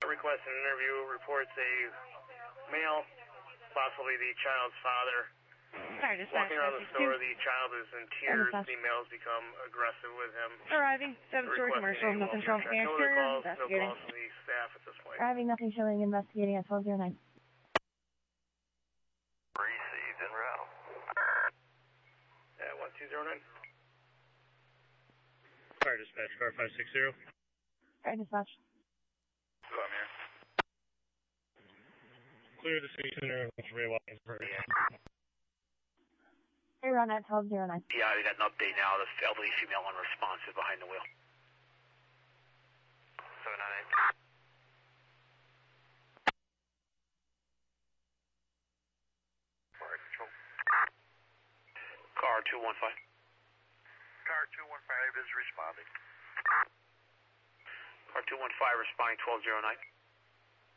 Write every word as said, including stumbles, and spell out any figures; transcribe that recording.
Request an interview, reports a male, possibly the child's father, Sorry, dispatch. walking around the store. The child is in tears. The male's become aggressive with him. Arriving, seventh story commercial, nothing showing No other calls, no calls from the staff at this point. Arriving, nothing showing, investigating at twelve oh nine. Received en route. Yeah, one two zero nine. Fire dispatch, car five six zero. Fire dispatch. So I'm here. Clear the city center, Ray Watkins. Hey, run at twelve oh nine. Yeah, we got an update now. The elderly female unresponsive behind the wheel. seven nine eight. Fire control. Car two one five. Car two one five is responding. Car two one five responding twelve oh nine.